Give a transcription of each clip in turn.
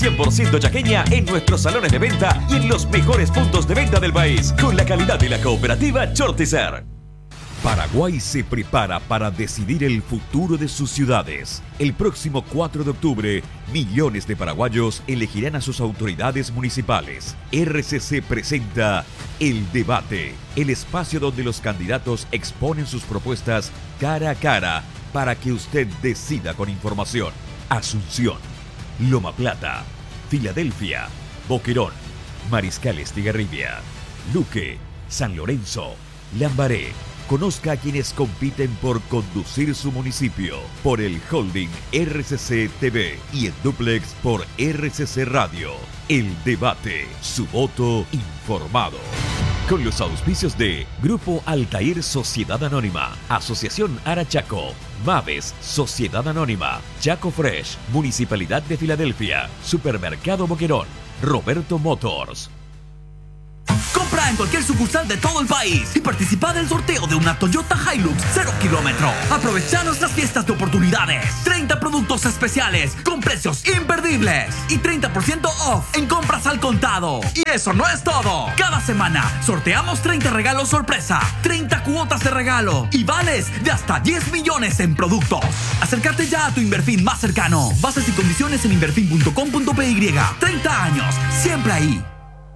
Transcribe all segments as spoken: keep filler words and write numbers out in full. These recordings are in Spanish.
cien por ciento chaqueña en nuestros salones de venta y en los mejores puntos de venta del país, con la calidad de la cooperativa Chortizer. Paraguay se prepara para decidir el futuro de sus ciudades. El próximo cuatro de octubre, millones de paraguayos elegirán a sus autoridades municipales. R C C presenta El Debate, el espacio donde los candidatos exponen sus propuestas cara a cara para que usted decida con información. Asunción, Loma Plata, Filadelfia, Boquerón, Mariscal Estigarribia, Luque, San Lorenzo, Lambaré. Conozca a quienes compiten por conducir su municipio por el holding R C C T V y en duplex por R C C Radio. El Debate, su voto informado. Con los auspicios de Grupo Altair Sociedad Anónima, Asociación Arachaco, Maves Sociedad Anónima, Chaco Fresh, Municipalidad de Filadelfia, Supermercado Boquerón, Roberto Motors. Compra en cualquier sucursal de todo el país y participa del sorteo de una Toyota Hilux cero kilómetro. Aprovecha nuestras fiestas de oportunidades. treinta productos especiales con precios imperdibles y treinta por ciento off en compras al contado. Y eso no es todo. Cada semana sorteamos treinta regalos sorpresa, treinta cuotas de regalo y vales de hasta diez millones en productos. Acércate ya a tu Inverfin más cercano. Bases y condiciones en inverfin punto com punto p y. treinta años, siempre ahí.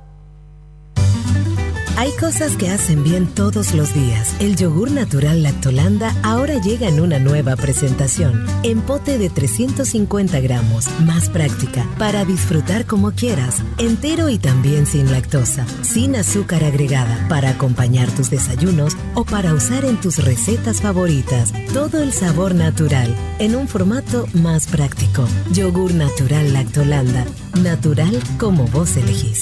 Hay cosas que hacen bien todos los días. El yogur natural Lactolanda ahora llega en una nueva presentación. En pote de trescientos cincuenta gramos. Más práctica, para disfrutar como quieras. Entero y también sin lactosa. Sin azúcar agregada, para acompañar tus desayunos o para usar en tus recetas favoritas. Todo el sabor natural, en un formato más práctico. Yogur natural Lactolanda. Natural como vos elegís.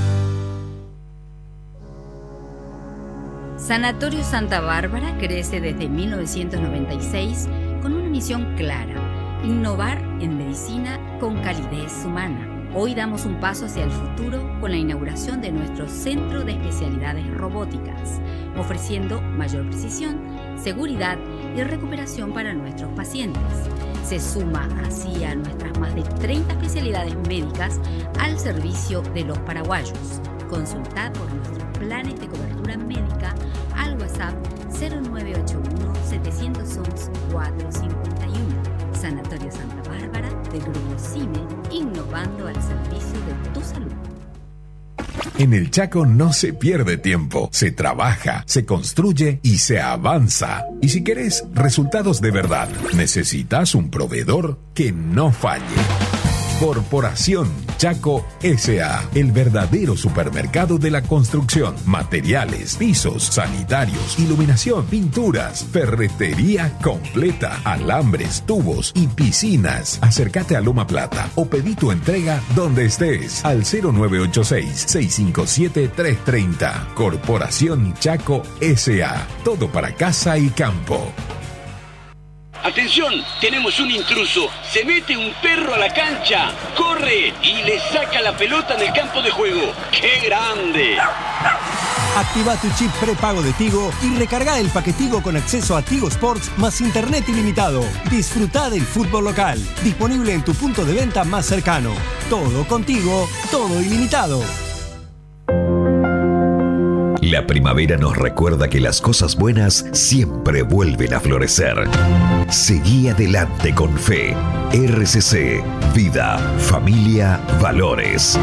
Sanatorio Santa Bárbara crece desde mil novecientos noventa y seis con una misión clara: innovar en medicina con calidez humana. Hoy damos un paso hacia el futuro con la inauguración de nuestro Centro de Especialidades Robóticas, ofreciendo mayor precisión, seguridad y recuperación para nuestros pacientes. Se suma así a nuestras más de treinta especialidades médicas al servicio de los paraguayos. Consultad por nuestros planes de cobertura médica al WhatsApp cero nueve ocho uno, siete uno uno, cuatro cinco uno. Sanatorio Santa Bárbara del Grupo CIME, innovando al servicio de tu salud. En el Chaco no se pierde tiempo, se trabaja, se construye y se avanza. Y si querés resultados de verdad, necesitas un proveedor que no falle. Corporación Chaco S A, el verdadero supermercado de la construcción, materiales, pisos, sanitarios, iluminación, pinturas, ferretería completa, alambres, tubos y piscinas. Acércate a Loma Plata o pedí tu entrega donde estés al cero nueve ocho seis, seis cinco siete, tres tres cero. Corporación Chaco S A, todo para casa y campo. ¡Atención! Tenemos un intruso. Se mete un perro a la cancha, corre y le saca la pelota en el campo de juego. ¡Qué grande! Activa tu chip prepago de Tigo y recarga el paquetigo con acceso a Tigo Sports más internet ilimitado. Disfruta del fútbol local. Disponible en tu punto de venta más cercano. Todo contigo, todo ilimitado. La primavera nos recuerda que las cosas buenas siempre vuelven a florecer. Seguí adelante con fe. R C C, vida, familia, valores.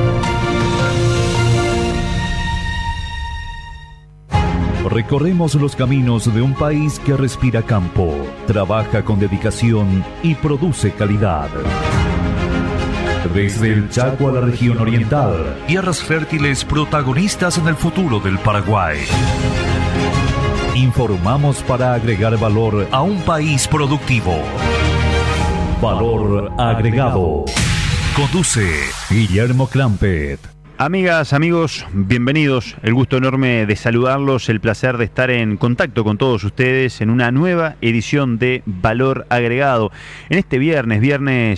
Recorremos los caminos de un país que respira campo, trabaja con dedicación y produce calidad. Desde el Chaco a la región oriental, tierras fértiles protagonistas en el futuro del Paraguay. Informamos para agregar valor a un país productivo. Valor agregado. Conduce Guillermo Clampet. Amigas, amigos, bienvenidos. El gusto enorme de saludarlos, el placer de estar en contacto con todos ustedes en una nueva edición de Valor Agregado. En este viernes, viernes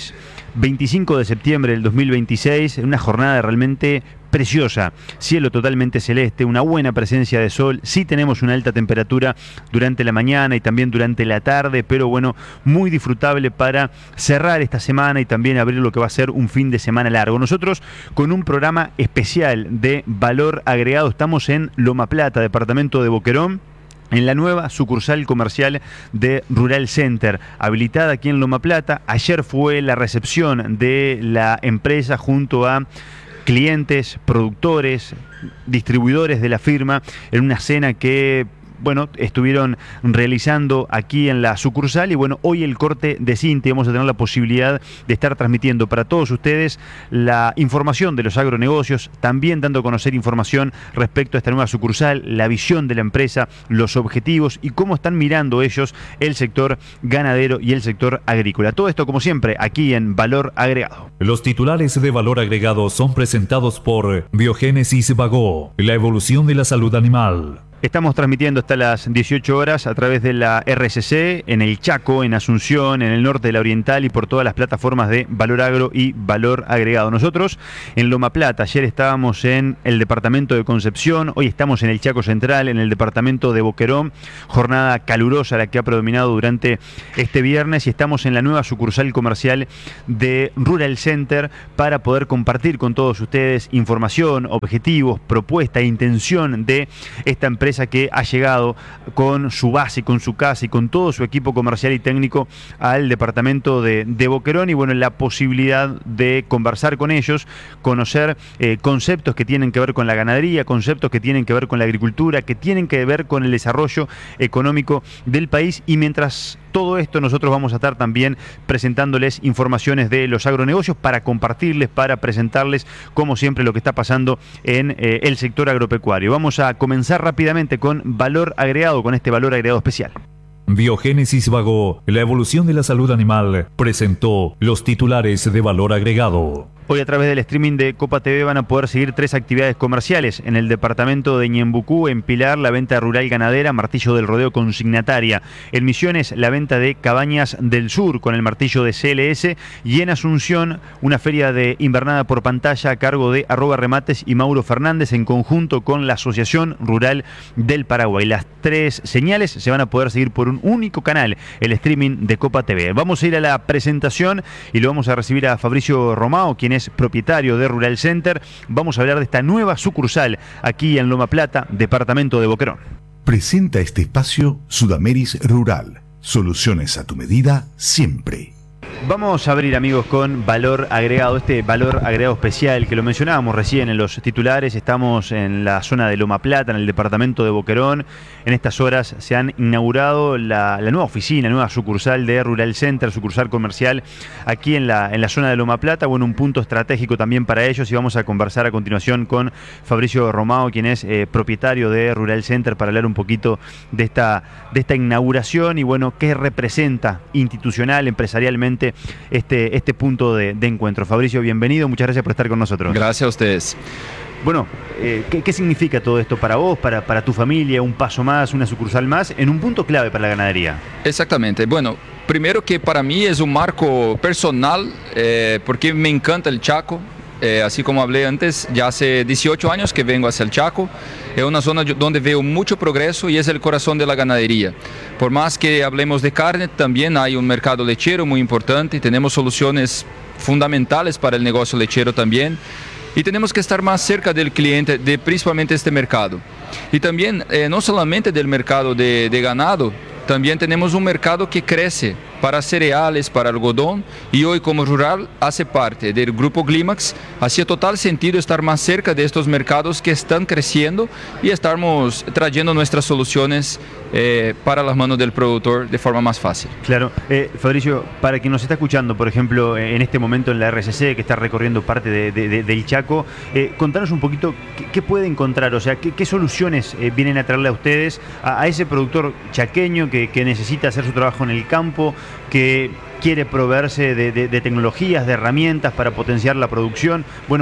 veinticinco de septiembre del dos mil veintiséis, una jornada realmente preciosa, cielo totalmente celeste, una buena presencia de sol, sí tenemos una alta temperatura durante la mañana y también durante la tarde, pero bueno, muy disfrutable para cerrar esta semana y también abrir lo que va a ser un fin de semana largo. Nosotros con un programa especial de valor agregado, estamos en Loma Plata, departamento de Boquerón, en la nueva sucursal comercial de Rural Center, habilitada aquí en Loma Plata. Ayer fue la recepción de la empresa junto a clientes, productores, distribuidores de la firma, en una cena que, bueno, estuvieron realizando aquí en la sucursal y bueno, hoy el corte de cinta y vamos a tener la posibilidad de estar transmitiendo para todos ustedes la información de los agronegocios, también dando a conocer información respecto a esta nueva sucursal, la visión de la empresa, los objetivos y cómo están mirando ellos el sector ganadero y el sector agrícola. Todo esto, como siempre, aquí en Valor Agregado. Los titulares de Valor Agregado son presentados por Biogénesis Bagó, la evolución de la salud animal. Estamos transmitiendo hasta las dieciocho horas a través de la R C C, en el Chaco, en Asunción, en el norte de la Oriental y por todas las plataformas de Valor Agro y Valor Agregado. Nosotros en Loma Plata, ayer estábamos en el departamento de Concepción, hoy estamos en el Chaco Central, en el departamento de Boquerón, jornada calurosa la que ha predominado durante este viernes y estamos en la nueva sucursal comercial de Rural Center para poder compartir con todos ustedes información, objetivos, propuesta e intención de esta empresa que ha llegado con su base, con su casa y con todo su equipo comercial y técnico al departamento de, de Boquerón y bueno, la posibilidad de conversar con ellos, conocer eh, conceptos que tienen que ver con la ganadería, conceptos que tienen que ver con la agricultura, que tienen que ver con el desarrollo económico del país y mientras todo esto nosotros vamos a estar también presentándoles informaciones de los agronegocios para compartirles, para presentarles como siempre lo que está pasando en eh, el sector agropecuario. Vamos a comenzar rápidamente con valor agregado, con este valor agregado especial. Biogénesis Bagó, la evolución de la salud animal, presentó los titulares de Valor Agregado. Hoy a través del streaming de Copa T V van a poder seguir tres actividades comerciales. En el departamento de Ñembucú, en Pilar, la venta rural ganadera, Martillo del Rodeo consignataria. En Misiones, la venta de Cabañas del Sur con el martillo de C L S. Y en Asunción, una feria de invernada por pantalla a cargo de Arroba Remates y Mauro Fernández en conjunto con la Asociación Rural del Paraguay. Las tres señales se van a poder seguir por un único canal, el streaming de Copa T V. Vamos a ir a la presentación y lo vamos a recibir a Fabricio Romao, quien es propietario de Rural Center. Vamos a hablar de esta nueva sucursal aquí en Loma Plata, departamento de Boquerón. Presenta este espacio Sudameris Rural. Soluciones a tu medida siempre. Vamos a abrir, amigos, con valor agregado, este valor agregado especial que lo mencionábamos recién en los titulares. Estamos en la zona de Loma Plata, en el departamento de Boquerón. En estas horas se han inaugurado la, la nueva oficina, nueva sucursal de Rural Center, sucursal comercial aquí en la, en la zona de Loma Plata. Bueno, un punto estratégico también para ellos y vamos a conversar a continuación con Fabricio Romao, quien es eh, propietario de Rural Center, para hablar un poquito de esta, de esta inauguración y bueno, qué representa institucional, empresarialmente Este, este punto de, de encuentro. Fabricio, bienvenido, muchas gracias por estar con nosotros. Gracias a ustedes. Bueno, eh, ¿qué, ¿qué significa todo esto para vos, para, para tu familia, un paso más, una sucursal más, en un punto clave para la ganadería? Exactamente. Bueno, primero que para mí es un marco personal, eh, porque me encanta el Chaco. Eh, así como hablé antes, ya hace dieciocho años que vengo hacia el Chaco. Es una zona donde veo mucho progreso y es el corazón de la ganadería. Por más que hablemos de carne, también hay un mercado lechero muy importante. Tenemos soluciones fundamentales para el negocio lechero también. Y tenemos que estar más cerca del cliente, de principalmente este mercado. Y también, eh, no solamente del mercado de, de ganado, también tenemos un mercado que crece para cereales, para algodón, y hoy como Rural hace parte del Grupo Glimax. Hacía total sentido estar más cerca de estos mercados que están creciendo y estamos trayendo nuestras soluciones eh, para las manos del productor de forma más fácil. Claro. Eh, Fabricio, para quien nos está escuchando, por ejemplo, en este momento en la R C C, que está recorriendo parte de, de, de, del Chaco, eh, contanos un poquito qué, qué puede encontrar, o sea, qué, qué soluciones eh, vienen a traerle a ustedes, a, a ese productor chaqueño que, que necesita hacer su trabajo en el campo, que quiere proveerse de, de, de tecnologías, de herramientas para potenciar la producción. Bueno,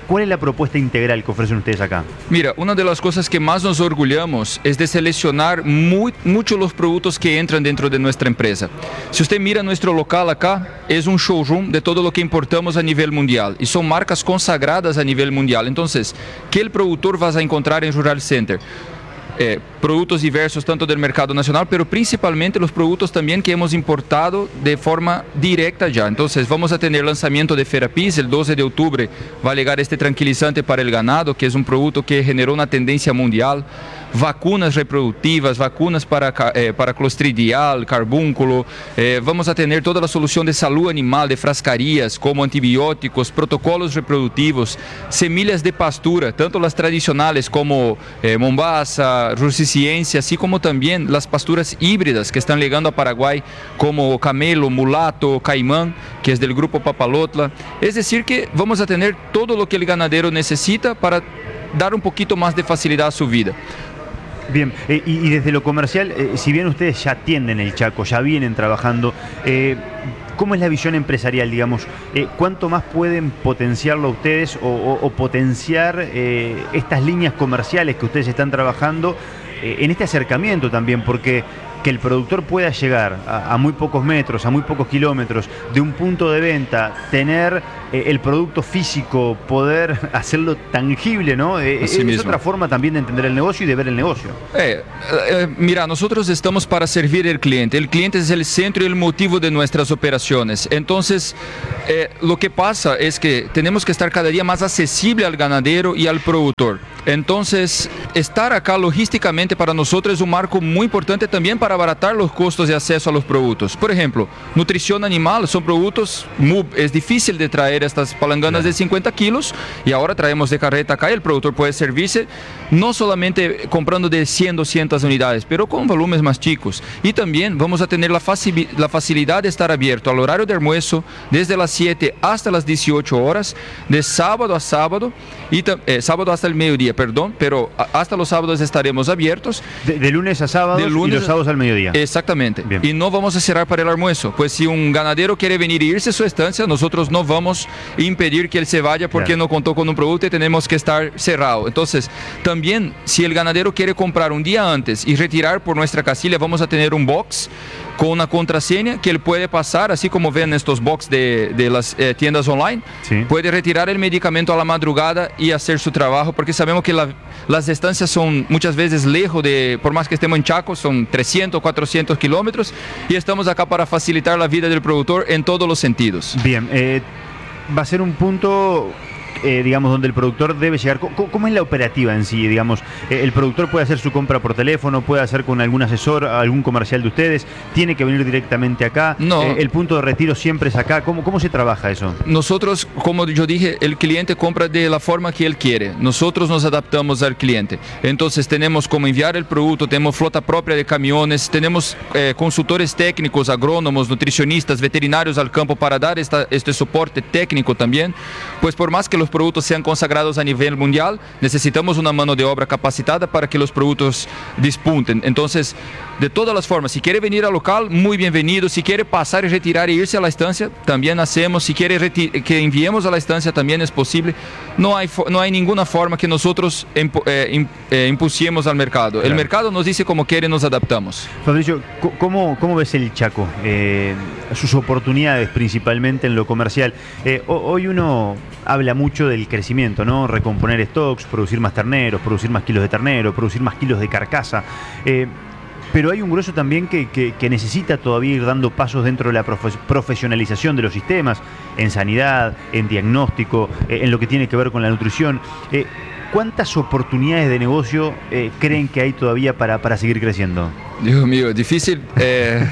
¿Cuál es la propuesta integral que ofrecen ustedes acá? Mira, una de las cosas que más nos orgullamos es de seleccionar muy, mucho los productos que entran dentro de nuestra empresa. Si usted mira nuestro local acá, es un showroom de todo lo que importamos a nivel mundial y son marcas consagradas a nivel mundial. Entonces, ¿qué el productor vas a encontrar en Rural Center? Eh, productos diversos tanto del mercado nacional, pero principalmente los productos también que hemos importado de forma directa ya. Entonces vamos a tener lanzamiento de Ferapis, el doce de octubre va a llegar este tranquilizante para el ganado, que es un producto que generó una tendencia mundial. Vacunas reproductivas, vacunas para, eh, para clostridial, carbúnculo, eh, vamos a tener toda la solución de salud animal, de frascarías, como antibióticos, protocolos reproductivos, semillas de pastura, tanto las tradicionales como eh, Mombasa, Rusiciencia, así como también las pasturas híbridas que están llegando a Paraguay, como camelo, mulato, caimán, que es del grupo Papalotla. Es decir que vamos a tener todo lo que el ganadero necesita para dar un poquito más de facilidad a su vida. Bien, eh, y, y desde lo comercial, eh, si bien ustedes ya atienden el Chaco, ya vienen trabajando, eh, ¿cómo es la visión empresarial, digamos? Eh, ¿Cuánto más pueden potenciarlo ustedes o, o, o potenciar eh, estas líneas comerciales que ustedes están trabajando eh, en este acercamiento también? Porque que el productor pueda llegar a, a muy pocos metros, a muy pocos kilómetros de un punto de venta, tener eh, el producto físico, poder hacerlo tangible, ¿no? Eh, es mismo. Otra forma también de entender el negocio y de ver el negocio. Eh, eh, mira, nosotros estamos para servir al cliente. El cliente es el centro y el motivo de nuestras operaciones. Entonces, eh, lo que pasa es que tenemos que estar cada día más accesible al ganadero y al productor. Entonces, estar acá logísticamente para nosotros es un marco muy importante también para abaratar los costos de acceso a los productos. Por ejemplo, nutrición animal son productos, muy, es difícil de traer estas palanganas de cincuenta kilos y ahora traemos de carreta acá y el productor puede servirse no solamente comprando de cien, doscientas unidades, pero con volúmenes más chicos. Y también vamos a tener la, facil, la facilidad de estar abierto al horario de almuerzo desde las siete hasta las dieciocho horas, de sábado a sábado, y eh, sábado hasta el mediodía, perdón, pero hasta los sábados estaremos abiertos. De, de lunes a sábado y los sábados al mediodía. Exactamente. Bien. Y no vamos a cerrar para el almuerzo. Pues si un ganadero quiere venir e irse a su estancia, nosotros no vamos a impedir que él se vaya porque claro, no contó con un producto y tenemos que estar cerrado. Entonces, también si el ganadero quiere comprar un día antes y retirar por nuestra casilla, vamos a tener un box con una contraseña que él puede pasar, así como ven estos box de, de las eh, tiendas online. Sí. Puede retirar el medicamento a la madrugada y hacer su trabajo, porque sabemos que la, las estancias son muchas veces lejos de, por más que estemos en Chaco, son trescientos, cuatrocientos kilómetros y estamos acá para facilitar la vida del productor en todos los sentidos. Bien, eh, va a ser un punto... Eh, digamos, donde el productor debe llegar. ¿Cómo, cómo es la operativa en sí? Digamos, eh, el productor puede hacer su compra por teléfono, puede hacer con algún asesor, algún comercial de ustedes, tiene que venir directamente acá. No. Eh, el punto de retiro siempre es acá. ¿Cómo, cómo se trabaja eso? Nosotros, como yo dije, el cliente compra de la forma que él quiere. Nosotros nos adaptamos al cliente. Entonces tenemos como enviar el producto, tenemos flota propia de camiones, tenemos eh, consultores técnicos, agrónomos, nutricionistas, veterinarios al campo para dar esta, este soporte técnico también. Pues por más que los productos sean consagrados a nivel mundial, necesitamos una mano de obra capacitada para que los productos despunten. Entonces, de todas las formas, si quiere venir al local, muy bienvenido. Si quiere pasar y retirar e irse a la estancia, también hacemos. Si quiere que enviemos a la estancia, también es posible. No hay, no hay ninguna forma que nosotros imp eh, eh, impulsemos al mercado. Claro. El mercado nos dice cómo quiere, nos adaptamos. Fabricio, ¿cómo, cómo ves el Chaco? Eh, sus oportunidades principalmente en lo comercial. Eh, hoy uno habla mucho del crecimiento, ¿no? Recomponer stocks, producir más terneros, producir más kilos de ternero, producir más kilos de carcasa. Eh, pero hay un grueso también que, que, que necesita todavía ir dando pasos dentro de la profe profesionalización de los sistemas, en sanidad, en diagnóstico, eh, en lo que tiene que ver con la nutrición. Eh, ¿Cuántas oportunidades de negocio eh, creen que hay todavía para, para seguir creciendo? Dios mío, difícil. Eh...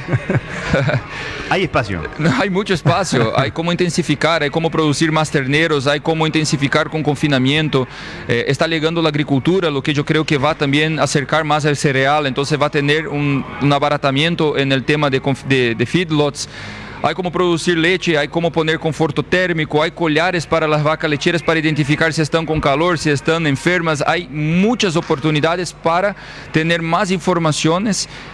Hay espacio. No, hay mucho espacio. Hay cómo intensificar, hay cómo producir más terneros, hay cómo intensificar con confinamiento. Eh, está llegando la agricultura, lo que yo creo que va también a acercar más al cereal. Entonces va a tener un, un abaratamiento en el tema de, de, de feedlots. Hay cómo producir leche, hay cómo poner conforto térmico, hay collares para las vacas lecheras para identificar si están con calor, si están enfermas. Hay muchas oportunidades para tener más informaciones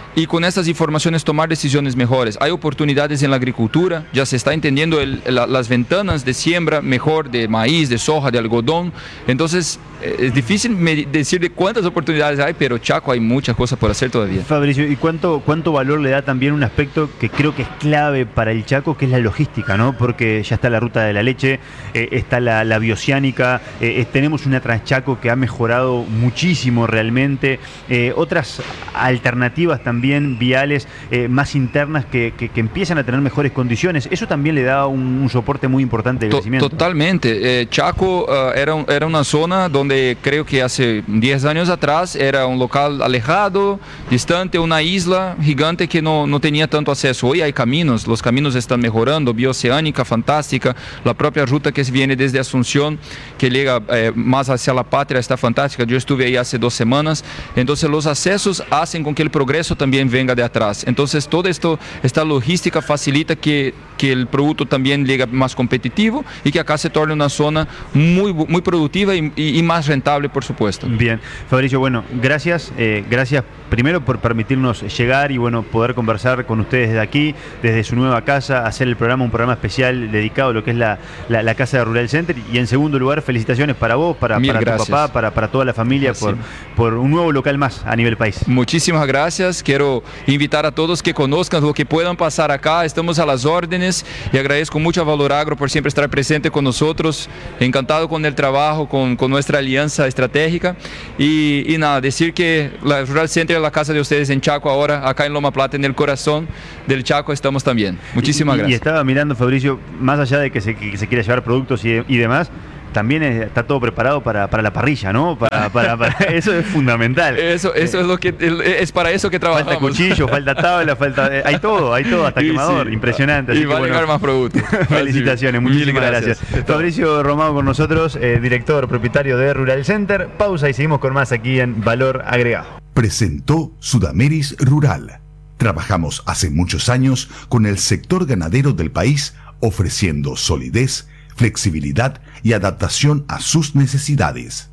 y con estas informaciones tomar decisiones mejores. Hay oportunidades en la agricultura, ya se está entendiendo el, la, las ventanas de siembra mejor de maíz, de soja, de algodón. Entonces es difícil decir de cuántas oportunidades hay, pero Chaco hay muchas cosas por hacer todavía. Fabricio, ¿y cuánto, cuánto valor le da también un aspecto que creo que es clave para el Chaco, que es la logística, ¿no? Porque ya está la ruta de la leche, eh, está la, la bioceánica, eh, tenemos una Transchaco que ha mejorado muchísimo realmente, eh, otras alternativas también viales eh, más internas que, que, que empiezan a tener mejores condiciones. Eso también le da un, un soporte muy importante de crecimiento. Totalmente. Eh, Chaco uh, era, un, era una zona donde creo que hace diez años atrás era un local alejado, distante, una isla gigante que no, no tenía tanto acceso. Hoy hay caminos, los caminos están mejorando, bioceánica fantástica, la propia ruta que viene desde Asunción, que llega eh, más hacia la patria, está fantástica. Yo estuve ahí hace dos semanas. Entonces los accesos hacen con que el progreso también venga de atrás. Entonces toda esto, esta logística facilita que, que el producto también llegue más competitivo y que acá se torne una zona muy, muy productiva y, y, y más rentable, por supuesto. Bien, Fabricio, bueno, gracias, eh, gracias primero por permitirnos llegar y bueno, poder conversar con ustedes desde aquí, desde su nueva casa, hacer el programa, un programa especial dedicado a lo que es la, la, la Casa de Rural Center. Y en segundo lugar, felicitaciones para vos, para, para tu papá, para, para toda la familia, por, por un nuevo local más a nivel país. Muchísimas gracias, quiero invitar a todos que conozcan lo que puedan pasar acá, estamos a las órdenes y agradezco mucho a Valor Agro por siempre estar presente con nosotros, encantado con el trabajo, con, con nuestra alianza estratégica y, y nada, decir que la Rural Center es la casa de ustedes en Chaco ahora, acá en Loma Plata, en el corazón del Chaco estamos también. Muchísimas y, y, gracias. Y estaba mirando, Fabricio, más allá de que se, que se quiera llevar productos y, y demás, también está todo preparado para, para la parrilla, ¿no? Para, para, para, eso es fundamental. Eso, eso es lo que es para eso que trabajamos. Falta cuchillo, falta tabla, falta hay todo, hay todo, hasta sí, quemador, sí. Impresionante. Así y va a llegar más productos. Felicitaciones, muchísimas gracias. gracias. Fabricio Romao con nosotros, eh, director propietario de Rural Center. Pausa y seguimos con más aquí en Valor Agregado. Presentó Sudameris Rural. Trabajamos hace muchos años con el sector ganadero del país, ofreciendo solidez, flexibilidad y adaptación a sus necesidades.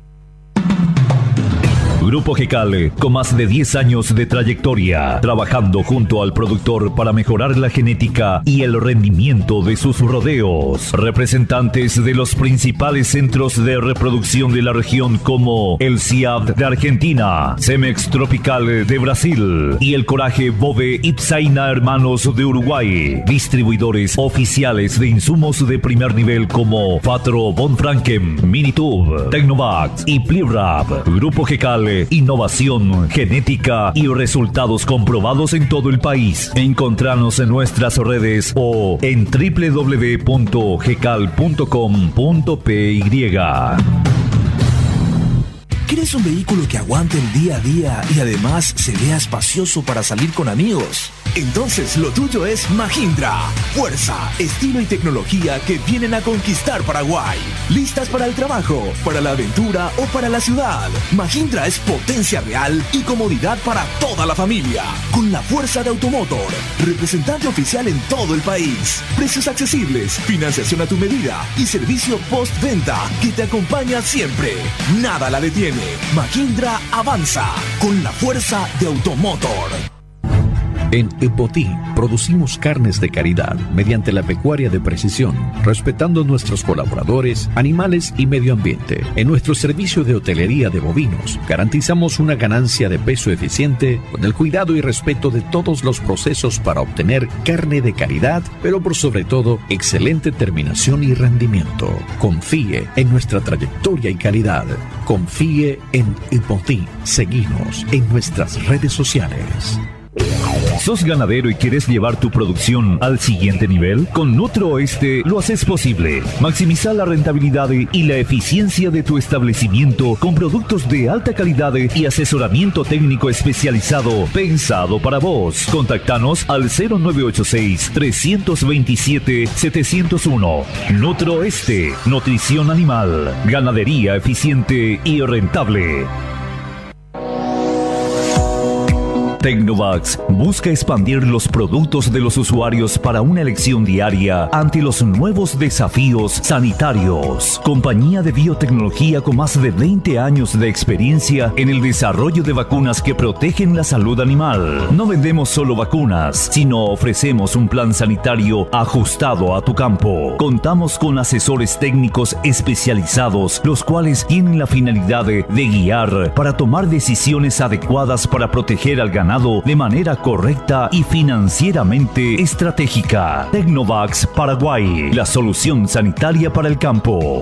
Grupo Gecal, con más de diez años de trayectoria, trabajando junto al productor para mejorar la genética y el rendimiento de sus rodeos. Representantes de los principales centros de reproducción de la región como el C I A B de Argentina, Cemex Tropical de Brasil y el Coraje Bove Ipsaina Hermanos de Uruguay. Distribuidores oficiales de insumos de primer nivel como Fatro Von Franken, Minitube, Tecnovax y Plirap. Grupo Gecal, innovación, genética y resultados comprobados en todo el país. Encontranos en nuestras redes o en doble u doble u doble u punto gecal punto com punto p y. ¿Quieres un vehículo que aguante el día a día y además se vea espacioso para salir con amigos? Entonces lo tuyo es Mahindra. Fuerza, estilo y tecnología que vienen a conquistar Paraguay. ¿Listas para el trabajo, para la aventura o para la ciudad? Mahindra es potencia real y comodidad para toda la familia. Con la fuerza de Automotor, representante oficial en todo el país. Precios accesibles, financiación a tu medida y servicio postventa que te acompaña siempre. Nada la detiene. Mahindra avanza con la fuerza de Automotor. En Epotí producimos carnes de calidad mediante la pecuaria de precisión, respetando nuestros colaboradores, animales y medio ambiente. En nuestro servicio de hotelería de bovinos, garantizamos una ganancia de peso eficiente con el cuidado y respeto de todos los procesos para obtener carne de calidad, pero por sobre todo, excelente terminación y rendimiento. Confíe en nuestra trayectoria y calidad. Confíe en Epotí. Seguinos en nuestras redes sociales. ¿Sos ganadero y quieres llevar tu producción al siguiente nivel? Con Nutrooeste lo haces posible. Maximiza la rentabilidad y la eficiencia de tu establecimiento con productos de alta calidad y asesoramiento técnico especializado pensado para vos. Contactanos al cero nueve ocho seis, tres dos siete, siete cero uno. Nutrooeste, nutrición animal, ganadería eficiente y rentable. Tecnovax busca expandir los productos de los usuarios para una elección diaria ante los nuevos desafíos sanitarios. Compañía de biotecnología con más de veinte años de experiencia en el desarrollo de vacunas que protegen la salud animal. No vendemos solo vacunas, sino ofrecemos un plan sanitario ajustado a tu campo. Contamos con asesores técnicos especializados, los cuales tienen la finalidad de, de guiar para tomar decisiones adecuadas para proteger al ganado de manera correcta y financieramente estratégica. Tecnovax Paraguay, la solución sanitaria para el campo.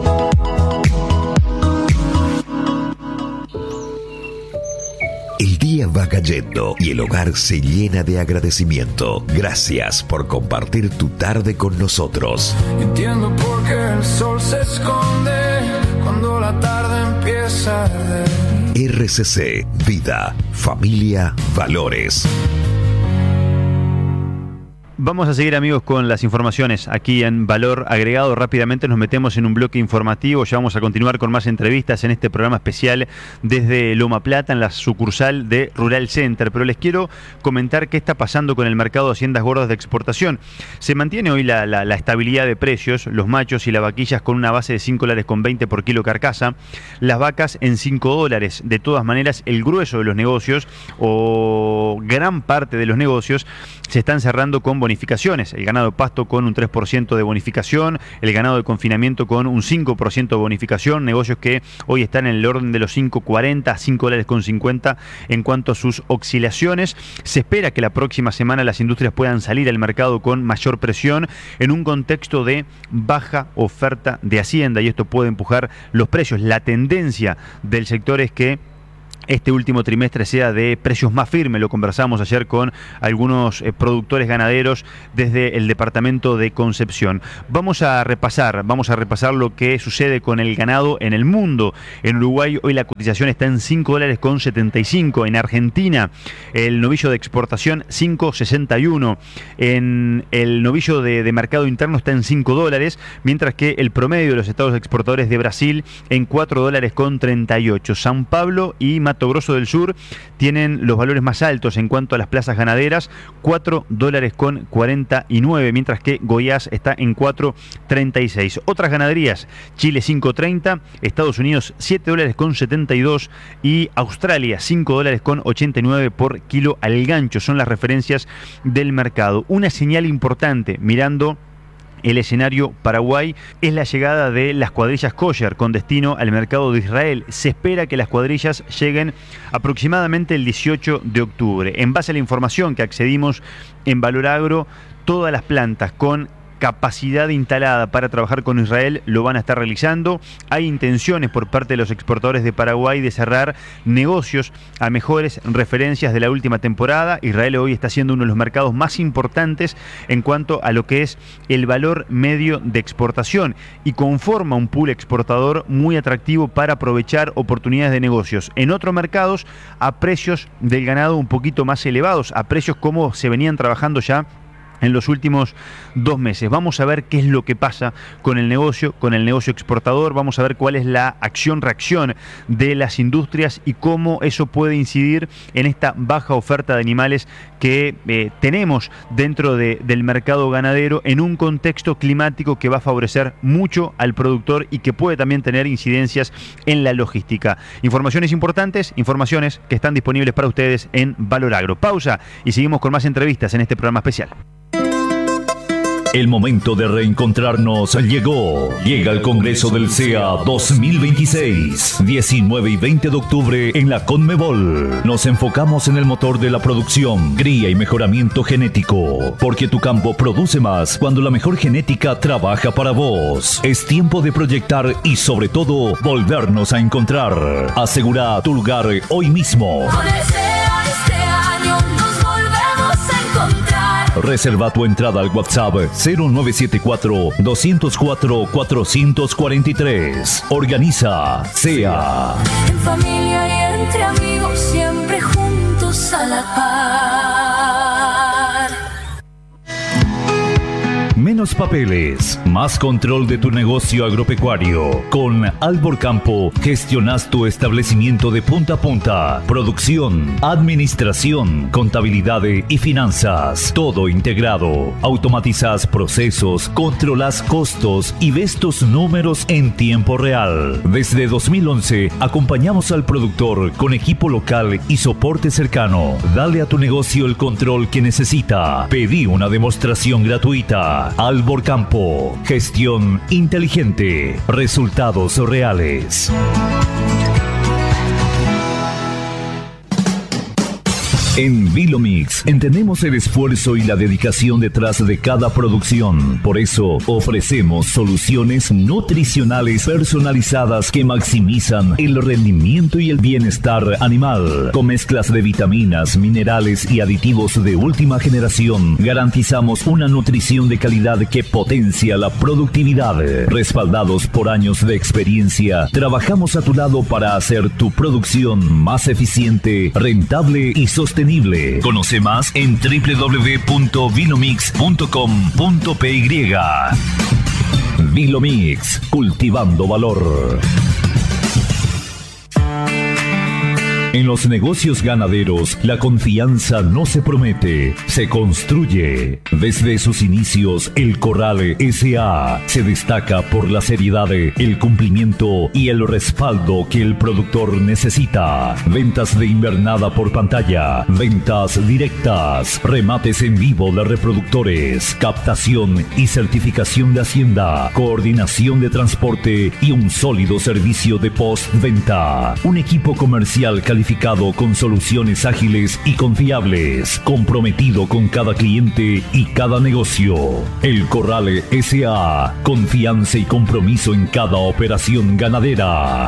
El día va cayendo y el hogar se llena de agradecimiento. Gracias por compartir tu tarde con nosotros. Entiendo por qué el sol se esconde cuando la tarde empieza a arder. R C C, vida, familia, valores. Vamos a seguir, amigos, con las informaciones aquí en Valor Agregado. Rápidamente nos metemos en un bloque informativo. Ya vamos a continuar con más entrevistas en este programa especial desde Loma Plata, en la sucursal de Rural Center. Pero les quiero comentar qué está pasando con el mercado de haciendas gordas de exportación. Se mantiene hoy la, la, la estabilidad de precios. Los machos y las vaquillas con una base de cinco dólares con veinte por kilo carcasa. Las vacas en cinco dólares. De todas maneras, el grueso de los negocios o gran parte de los negocios se están cerrando con bonificaciones. El ganado de pasto con un tres por ciento de bonificación, el ganado de confinamiento con un cinco por ciento de bonificación, negocios que hoy están en el orden de los cinco cuarenta, cinco dólares con cincuenta en cuanto a sus oscilaciones. Se espera que la próxima semana las industrias puedan salir al mercado con mayor presión en un contexto de baja oferta de hacienda, y esto puede empujar los precios. La tendencia del sector es que este último trimestre sea de precios más firmes. Lo conversamos ayer con algunos eh, productores ganaderos desde el departamento de Concepción. Vamos a repasar, vamos a repasar lo que sucede con el ganado en el mundo. En Uruguay hoy la cotización está en cinco dólares con setenta y cinco. En Argentina el novillo de exportación cinco sesenta y uno. En el novillo de, de mercado interno está en cinco dólares, mientras que el promedio de los estados exportadores de Brasil en cuatro dólares con treinta y ocho. San Pablo y Mato Grosso del Sur tienen los valores más altos en cuanto a las plazas ganaderas, cuatro dólares con cuarenta y nueve, mientras que Goiás está en cuatro treinta y seis. Otras ganaderías: Chile cinco treinta, Estados Unidos siete dólares con setenta y dos y Australia cinco dólares con ochenta y nueve por kilo al gancho. Son las referencias del mercado. Una señal importante mirando el escenario Paraguay es la llegada de las cuadrillas kosher con destino al mercado de Israel. Se espera que las cuadrillas lleguen aproximadamente el dieciocho de octubre. En base a la información que accedimos en Valor Agro, todas las plantas con capacidad instalada para trabajar con Israel lo van a estar realizando. Hay intenciones por parte de los exportadores de Paraguay de cerrar negocios a mejores referencias de la última temporada. Israel hoy está siendo uno de los mercados más importantes en cuanto a lo que es el valor medio de exportación y conforma un pool exportador muy atractivo para aprovechar oportunidades de negocios en otros mercados a precios del ganado un poquito más elevados, a precios como se venían trabajando ya en los últimos dos meses. Vamos a ver qué es lo que pasa con el negocio, con el negocio exportador. Vamos a ver cuál es la acción-reacción de las industrias y cómo eso puede incidir en esta baja oferta de animales que eh, tenemos dentro de, del mercado ganadero en un contexto climático que va a favorecer mucho al productor y que puede también tener incidencias en la logística. Informaciones importantes, informaciones que están disponibles para ustedes en Valor Agro. Pausa y seguimos con más entrevistas en este programa especial. El momento de reencontrarnos llegó. Llega el Congreso del C E A dos mil veintiséis, diecinueve y veinte de octubre en la Conmebol. Nos enfocamos en el motor de la producción, cría y mejoramiento genético. Porque tu campo produce más cuando la mejor genética trabaja para vos. Es tiempo de proyectar y sobre todo volvernos a encontrar. Asegura tu lugar hoy mismo. Reserva tu entrada al WhatsApp cero nueve siete cuatro, dos cero cuatro, cuatro cuatro tres. Organiza C E A. En familia y entre amigos, siempre juntos a la par. Menos papeles, más control de tu negocio agropecuario. Con Albor Campo gestionas tu establecimiento de punta a punta. Producción, administración, contabilidad y finanzas. Todo integrado. Automatizas procesos, controlas costos y ves tus números en tiempo real. Desde dos mil once acompañamos al productor con equipo local y soporte cercano. Dale a tu negocio el control que necesita. Pedí una demostración gratuita. Albor Campo. Gestión inteligente. Resultados reales. En Vilomix entendemos el esfuerzo y la dedicación detrás de cada producción. Por eso ofrecemos soluciones nutricionales personalizadas que maximizan el rendimiento y el bienestar animal. Con mezclas de vitaminas, minerales y aditivos de última generación, garantizamos una nutrición de calidad que potencia la productividad. Respaldados por años de experiencia, trabajamos a tu lado para hacer tu producción más eficiente, rentable y sostenible. Conoce más en doble u doble u doble u punto vilomix punto com punto p y. Vilomix, cultivando valor. En los negocios ganaderos, la confianza no se promete, se construye. Desde sus inicios, el Corral S A se destaca por la seriedad, el cumplimiento y el respaldo que el productor necesita. Ventas de invernada por pantalla, ventas directas, remates en vivo de reproductores, captación y certificación de hacienda, coordinación de transporte y un sólido servicio de postventa. Un equipo comercial calificado con soluciones ágiles y confiables, comprometido con cada cliente y cada negocio. El Corral S A, confianza y compromiso en cada operación ganadera.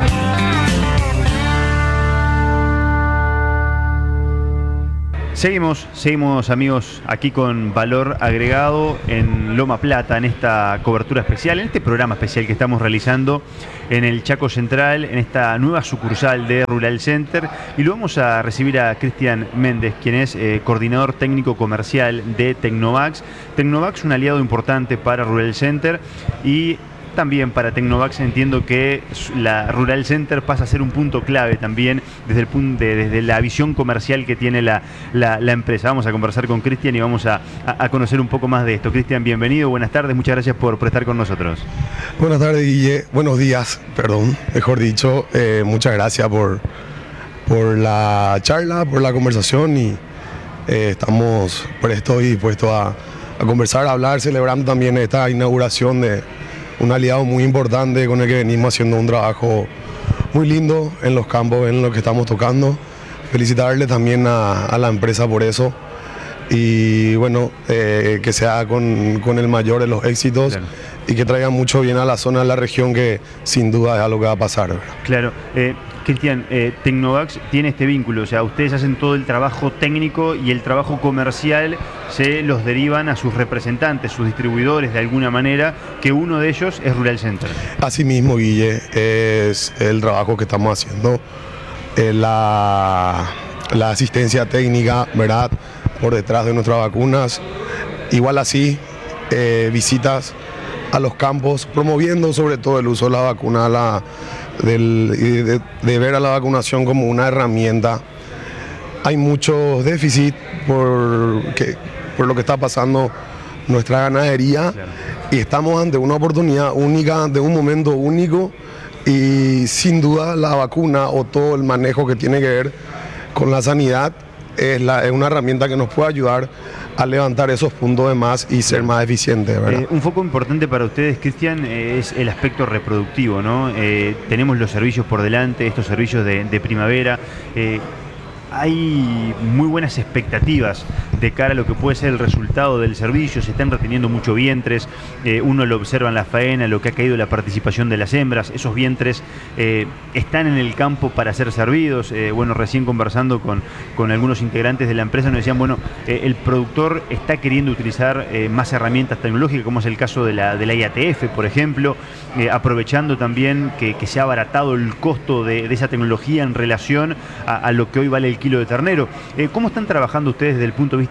Seguimos, seguimos amigos aquí con Valor Agregado en Loma Plata, en esta cobertura especial, en este programa especial que estamos realizando en el Chaco Central, en esta nueva sucursal de Rural Center, y lo vamos a recibir a Cristian Méndez, quien es eh, coordinador técnico comercial de Tecnovax. Tecnovax, un aliado importante para Rural Center, y también para Tecnovax entiendo que la Rural Center pasa a ser un punto clave también desde, el punto de, desde la visión comercial que tiene la, la, la empresa. Vamos a conversar con Cristian y vamos a, a, a conocer un poco más de esto. Cristian, bienvenido, buenas tardes, muchas gracias por, por estar con nosotros. Buenas tardes, Guille, buenos días, perdón, mejor dicho, eh, muchas gracias por, por la charla, por la conversación, y eh, estamos prestos y dispuestos a, a conversar, a hablar, celebrando también esta inauguración de un aliado muy importante con el que venimos haciendo un trabajo muy lindo en los campos en los que estamos tocando. Felicitarle también a, a la empresa por eso, y bueno, eh, que sea con, con el mayor de los éxitos. Claro. Y que traiga mucho bien a la zona, a la región, que sin duda es algo que va a pasar, ¿verdad? Claro. Eh, Cristian, eh, Tecnovax tiene este vínculo, o sea, ustedes hacen todo el trabajo técnico y el trabajo comercial se los derivan a sus representantes, sus distribuidores de alguna manera, que uno de ellos es Rural Center. Así mismo, Guille, es el trabajo que estamos haciendo, eh, la, la asistencia técnica, ¿verdad?, por detrás de nuestras vacunas. Igual así, eh, visitas a los campos, promoviendo sobre todo el uso de la vacuna, la, del, de, de ver a la vacunación como una herramienta. Hay muchos déficits por, que, por lo que está pasando nuestra ganadería, claro. Y estamos ante una oportunidad única, de un momento único, y sin duda la vacuna o todo el manejo que tiene que ver con la sanidad es, la, es una herramienta que nos puede ayudar a levantar esos puntos de más y ser más eficientes, ¿verdad? Eh, un foco importante para ustedes, Cristian, eh, es el aspecto reproductivo, ¿no? Eh, tenemos los servicios por delante, estos servicios de, de primavera. Eh, hay muy buenas expectativas de cara a lo que puede ser el resultado del servicio. Se están reteniendo muchos vientres, eh, uno lo observa en la faena, lo que ha caído la participación de las hembras. Esos vientres eh, están en el campo para ser servidos. Eh, bueno, recién conversando con, con algunos integrantes de la empresa nos decían, bueno, eh, el productor está queriendo utilizar eh, más herramientas tecnológicas, como es el caso de la, de la I A T F, por ejemplo, eh, aprovechando también que, que se ha abaratado el costo de, de esa tecnología en relación a, a lo que hoy vale el kilo de ternero. Eh, ¿Cómo están trabajando ustedes desde el punto de vista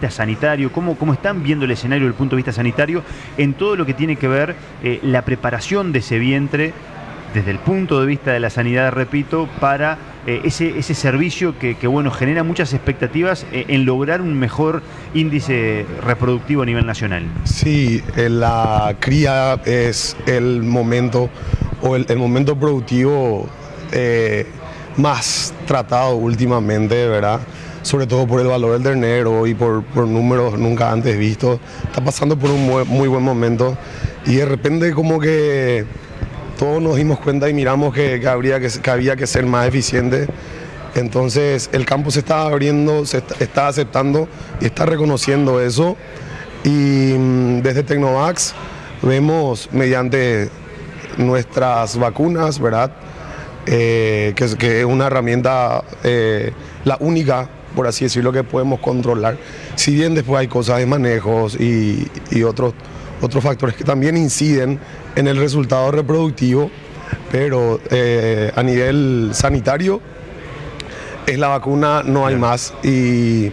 vista sanitario, cómo, cómo están viendo el escenario desde el punto de vista sanitario en todo lo que tiene que ver eh, la preparación de ese vientre desde el punto de vista de la sanidad, repito, para eh, ese, ese servicio que, que, bueno, genera muchas expectativas eh, en lograr un mejor índice reproductivo a nivel nacional. Sí, la cría es el momento o el, el momento productivo eh, más tratado últimamente, ¿verdad? Sobre todo por el valor del ternero y por, por números nunca antes vistos. Está pasando por un muy, muy buen momento y de repente como que todos nos dimos cuenta y miramos que, que, habría que, que había que ser más eficiente. Entonces el campo se está abriendo, se está, está aceptando y está reconociendo eso. Y desde Tecnovax vemos mediante nuestras vacunas, ¿verdad? Eh, que, es, que es una herramienta, eh, la única, por así decirlo, que podemos controlar. Si bien después hay cosas de manejos y, y otros, otros factores que también inciden en el resultado reproductivo, pero eh, a nivel sanitario es la vacuna, no hay más. Y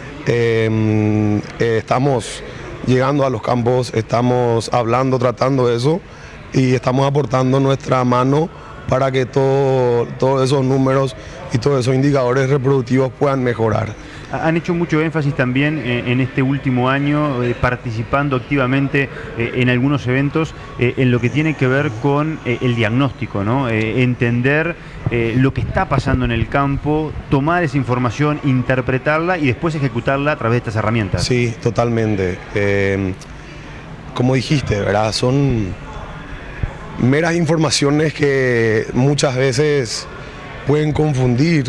eh, eh, estamos llegando a los campos, estamos hablando, tratando eso y estamos aportando nuestra mano para que todo, todos esos números y todos esos indicadores reproductivos puedan mejorar. Han hecho mucho énfasis también en este último año, eh, participando activamente eh, en algunos eventos, eh, en lo que tiene que ver con eh, el diagnóstico, ¿no? Eh, entender eh, lo que está pasando en el campo, tomar esa información, interpretarla y después ejecutarla a través de estas herramientas. Sí, totalmente. Eh, como dijiste, ¿verdad? Son meras informaciones que muchas veces pueden confundir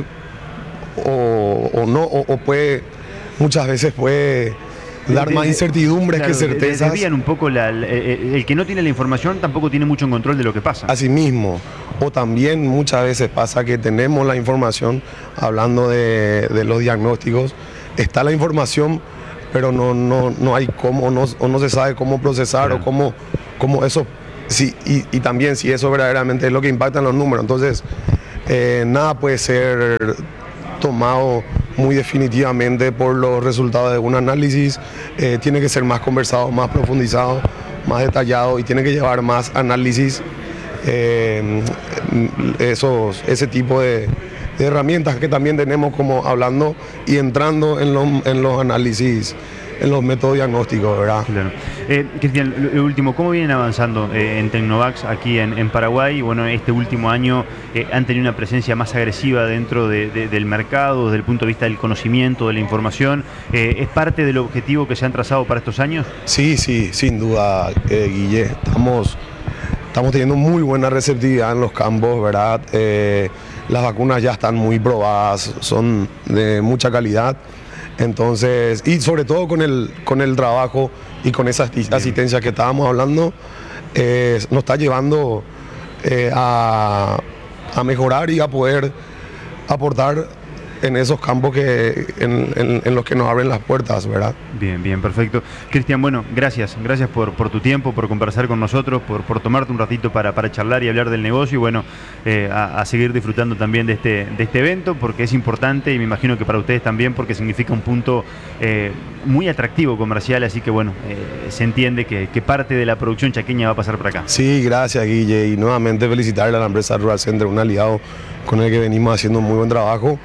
o, o no, o, o puede, muchas veces puede dar de, más incertidumbres claro, que certezas. Desvían un poco, la, la, el que no tiene la información tampoco tiene mucho control de lo que pasa. Así mismo, o también muchas veces pasa que tenemos la información, hablando de, de los diagnósticos, está la información, pero no, no, no hay cómo, no, o no se sabe cómo procesar claro. o cómo, cómo eso, sí, y, y también si eso verdaderamente es lo que impacta en los números. Entonces, eh, nada puede ser tomado muy definitivamente por los resultados de un análisis, eh, tiene que ser más conversado, más profundizado, más detallado y tiene que llevar más análisis, eh, esos, ese tipo de, de herramientas que también tenemos como hablando y entrando en, lo, en los análisis, en los métodos diagnósticos, ¿verdad? Claro. Eh, Cristian, lo, lo último, ¿cómo vienen avanzando eh, en Tecnovax aquí en, en Paraguay? Bueno, este último año eh, han tenido una presencia más agresiva dentro de, de, del mercado, desde el punto de vista del conocimiento, de la información. Eh, ¿Es parte del objetivo que se han trazado para estos años? Sí, sí, sin duda, eh, Guille. Estamos, estamos teniendo muy buena receptividad en los campos, ¿verdad? Eh, las vacunas ya están muy probadas, son de mucha calidad. Entonces, y sobre todo con el, con el trabajo y con esa asistencia que estábamos hablando, eh, nos está llevando eh, a, a mejorar y a poder aportar en esos campos que, en, en, en los que nos abren las puertas, ¿verdad? Bien, bien, perfecto. Cristian, bueno, gracias, gracias por, por tu tiempo, por conversar con nosotros, por, por tomarte un ratito para, para charlar y hablar del negocio y bueno, eh, a, a seguir disfrutando también de este, de este evento porque es importante y me imagino que para ustedes también porque significa un punto eh, muy atractivo comercial, así que bueno, eh, se entiende que, que parte de la producción chaqueña va a pasar por acá. Sí, gracias Guille y nuevamente felicitarle a la empresa Rural Center, un aliado con el que venimos haciendo un muy buen trabajo.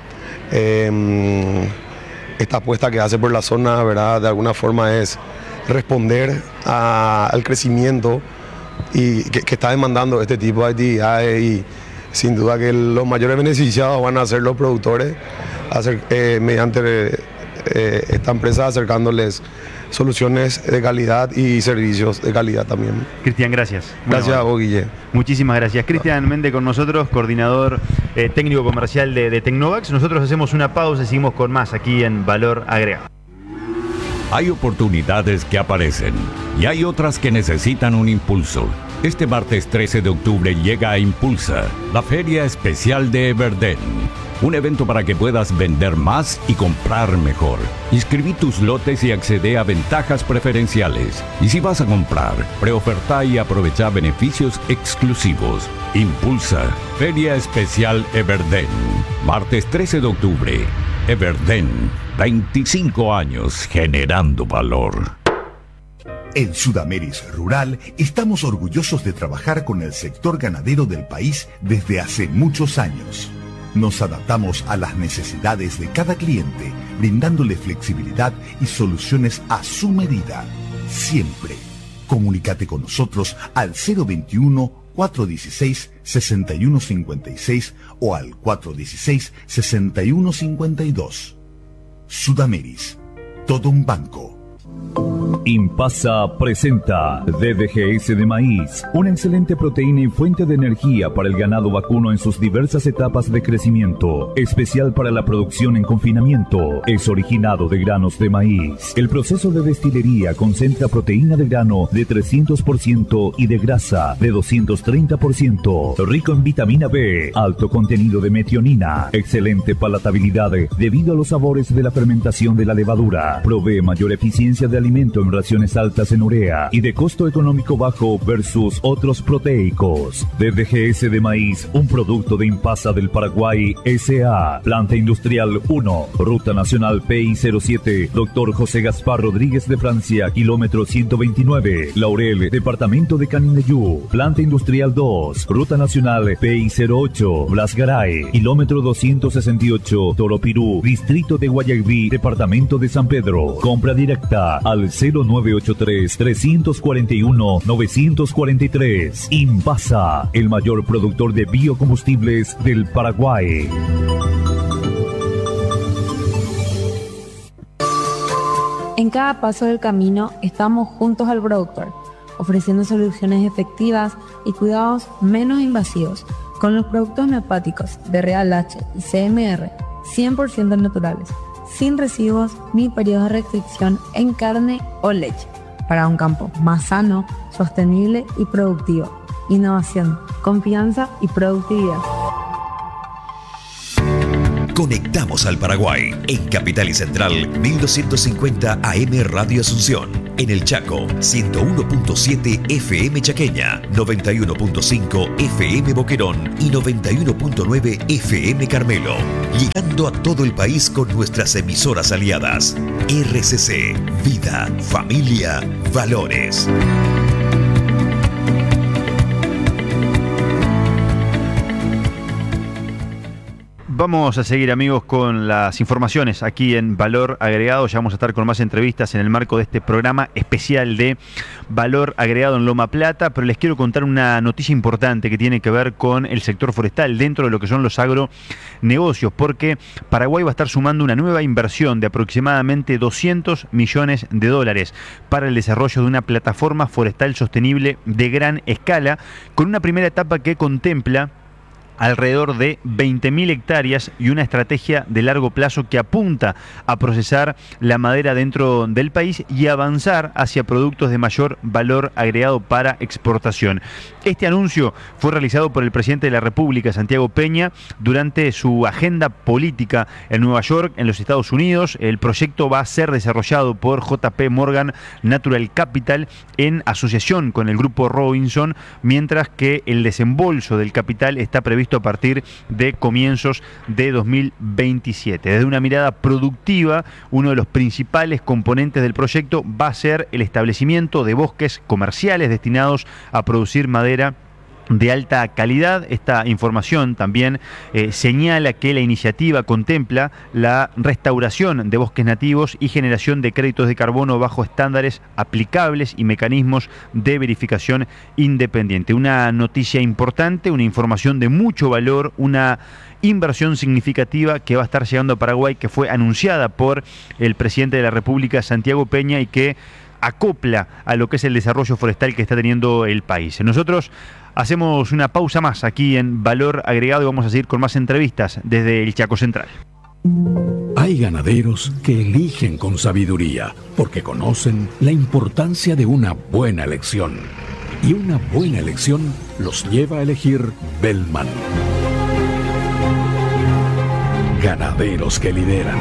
Eh, esta apuesta que hace por la zona, ¿verdad? De alguna forma es responder a, al crecimiento y que, que está demandando este tipo de actividades y sin duda que los mayores beneficiados van a ser los productores hacer, eh, mediante eh, esta empresa acercándoles soluciones de calidad y servicios de calidad también. Cristian, gracias. Gracias bueno, a vos, Guille. Muchísimas gracias. Cristian Méndez con nosotros, coordinador eh, técnico comercial de, de Tecnovax. Nosotros hacemos una pausa y seguimos con más aquí en Valor Agregado. Hay oportunidades que aparecen y hay otras que necesitan un impulso. Este martes trece de octubre llega a Impulsa, la feria especial de Everden. Un evento para que puedas vender más y comprar mejor. Inscribí tus lotes y accede a ventajas preferenciales. Y si vas a comprar, preoferta y aprovecha beneficios exclusivos. Impulsa, Feria Especial Everden. Martes trece de octubre. Everden, veinticinco años generando valor. En Sudameris Rural estamos orgullosos de trabajar con el sector ganadero del país desde hace muchos años. Nos adaptamos a las necesidades de cada cliente, brindándole flexibilidad y soluciones a su medida. Siempre. Comunícate con nosotros al cero veintiuno, cuatrocientos dieciséis, sesenta y uno cincuenta y seis o al cuatrocientos dieciséis, sesenta y uno cincuenta y dos. Sudameris. Todo un banco. Impasa presenta D D G S de maíz, una excelente proteína y fuente de energía para el ganado vacuno en sus diversas etapas de crecimiento, especial para la producción en confinamiento. Es originado de granos de maíz. El proceso de destilería concentra proteína de grano de trescientos por ciento y de grasa de doscientos treinta por ciento, rico en vitamina B, alto contenido de metionina, excelente palatabilidad debido a los sabores de la fermentación de la levadura, provee mayor eficiencia de alimento en raciones altas en urea y de costo económico bajo versus otros proteicos. D D G S de maíz, un producto de Impasa del Paraguay S A Planta Industrial uno, Ruta Nacional P I cero siete, Doctor José Gaspar Rodríguez de Francia, kilómetro ciento veintinueve, Laurel, Departamento de Canindeyú. Planta Industrial dos, Ruta Nacional P I cero ocho, Blas Garay, kilómetro doscientos sesenta y ocho, Toropirú, Distrito de Guayaquil, Departamento de San Pedro. Compra directa al cero nueve ocho tres, tres cuatro uno, nueve cuatro tres. Impasa, el mayor productor de biocombustibles del Paraguay. En cada paso del camino estamos juntos al productor, ofreciendo soluciones efectivas y cuidados menos invasivos con los productos neopáticos de Real H y C M R cien por ciento naturales, sin residuos ni periodos de restricción en carne o leche, para un campo más sano, sostenible y productivo. Innovación, confianza y productividad. Conectamos al Paraguay en Capital y Central mil doscientos cincuenta A M Radio Asunción, en el Chaco ciento uno punto siete F M Chaqueña, noventa y uno punto cinco F M Boquerón y noventa y uno punto nueve F M Carmelo, llegando a todo el país con nuestras emisoras aliadas. R C C, vida, familia, valores. Vamos a seguir, amigos, con las informaciones aquí en Valor Agregado. Ya vamos a estar con más entrevistas en el marco de este programa especial de Valor Agregado en Loma Plata, pero les quiero contar una noticia importante que tiene que ver con el sector forestal dentro de lo que son los agronegocios, porque Paraguay va a estar sumando una nueva inversión de aproximadamente doscientos millones de dólares para el desarrollo de una plataforma forestal sostenible de gran escala, con una primera etapa que contempla alrededor de veinte mil hectáreas y una estrategia de largo plazo que apunta a procesar la madera dentro del país y avanzar hacia productos de mayor valor agregado para exportación. Este anuncio fue realizado por el presidente de la República, Santiago Peña, durante su agenda política en Nueva York, en los Estados Unidos. El proyecto va a ser desarrollado por J P Morgan Natural Capital en asociación con el Grupo Robinson, mientras que el desembolso del capital está previsto a partir de comienzos de dos mil veintisiete. Desde una mirada productiva, uno de los principales componentes del proyecto va a ser el establecimiento de bosques comerciales destinados a producir madera de alta calidad. Esta información también eh, señala que la iniciativa contempla la restauración de bosques nativos y generación de créditos de carbono bajo estándares aplicables y mecanismos de verificación independiente. Una noticia importante, una información de mucho valor, una inversión significativa que va a estar llegando a Paraguay, que fue anunciada por el presidente de la República, Santiago Peña, y que acopla a lo que es el desarrollo forestal que está teniendo el país. Nosotros hacemos una pausa más aquí en Valor Agregado y vamos a seguir con más entrevistas desde el Chaco Central. Hay ganaderos que eligen con sabiduría porque conocen la importancia de una buena elección. Y una buena elección los lleva a elegir Bellman. Ganaderos que lideran.